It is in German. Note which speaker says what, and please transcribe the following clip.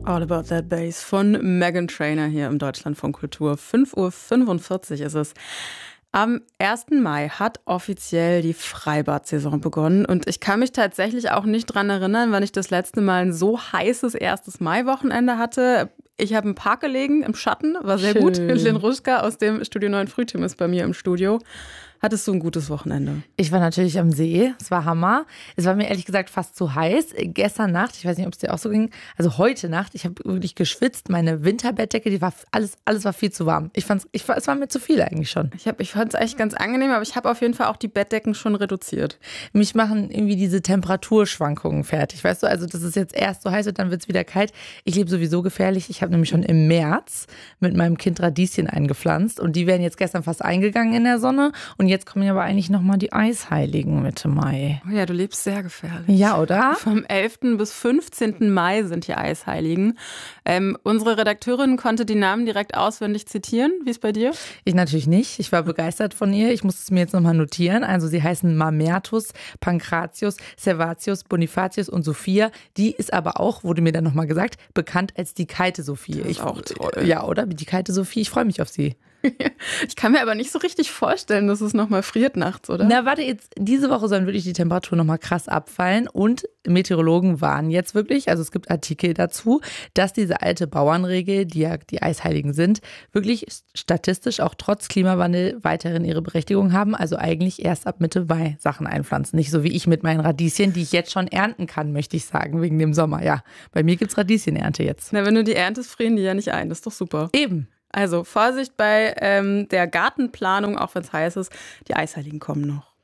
Speaker 1: All About That Bass von Meghan Trainor hier im Deutschlandfunk Kultur. 5:45 Uhr ist es. Am 1. Mai hat offiziell die Freibad-Saison begonnen und ich kann mich tatsächlich auch nicht dran erinnern, wann ich das letzte Mal ein so heißes 1. Mai-Wochenende hatte. Ich habe im Park gelegen, im Schatten, war sehr gut. Lynn Ruschka aus dem Studio 9 Frühteam ist bei mir im Studio. Hattest du ein gutes Wochenende?
Speaker 2: Ich war natürlich am See, es war Hammer. Es war mir ehrlich gesagt fast zu heiß. Gestern Nacht, ich weiß nicht, ob es dir auch so ging, also heute Nacht, ich habe wirklich geschwitzt. Meine Winterbettdecke, die war alles war viel zu warm. Es war mir zu viel eigentlich schon.
Speaker 1: Ich fand es eigentlich ganz angenehm, aber ich habe auf jeden Fall auch die Bettdecken schon reduziert.
Speaker 2: Mich machen irgendwie diese Temperaturschwankungen fertig, weißt du? Also, dass es jetzt erst so heiß wird, dann wird es wieder kalt. Ich lebe sowieso gefährlich. Ich habe nämlich schon im März mit meinem Kind Radieschen eingepflanzt und die wären jetzt gestern fast eingegangen in der Sonne. Und jetzt kommen ja aber eigentlich nochmal die Eisheiligen Mitte Mai.
Speaker 1: Oh ja, du lebst sehr gefährlich.
Speaker 2: Ja, oder?
Speaker 1: Vom 11. bis 15. Mai sind die Eisheiligen. Unsere Redakteurin konnte die Namen direkt auswendig zitieren. Wie ist bei dir?
Speaker 2: Ich natürlich nicht. Ich war begeistert von ihr. Ich muss es mir jetzt nochmal notieren. Also sie heißen Mamertus, Pankratius, Servatius, Bonifatius und Sophia. Die ist aber auch, wurde mir dann nochmal gesagt, bekannt als die Kalte Sophie.
Speaker 1: Das ist auch toll.
Speaker 2: Ja, oder? Die Kalte Sophie. Ich freue mich auf sie.
Speaker 1: Ich kann mir aber nicht so richtig vorstellen, dass es nochmal friert nachts, oder?
Speaker 2: Na, warte, jetzt diese Woche sollen wirklich die Temperaturen nochmal krass abfallen und Meteorologen warnen jetzt wirklich, also es gibt Artikel dazu, dass diese alte Bauernregel, die ja die Eisheiligen sind, wirklich statistisch auch trotz Klimawandel weiterhin ihre Berechtigung haben, also eigentlich erst ab Mitte Mai Sachen einpflanzen. Nicht so wie ich mit meinen Radieschen, die ich jetzt schon ernten kann, möchte ich sagen, wegen dem Sommer. Ja, bei mir gibt's Radieschenernte jetzt.
Speaker 1: Na, wenn du die erntest, frieren die ja nicht ein, das ist doch super.
Speaker 2: Eben.
Speaker 1: Also Vorsicht bei der Gartenplanung, auch wenn es heiß ist, die Eisheiligen kommen noch.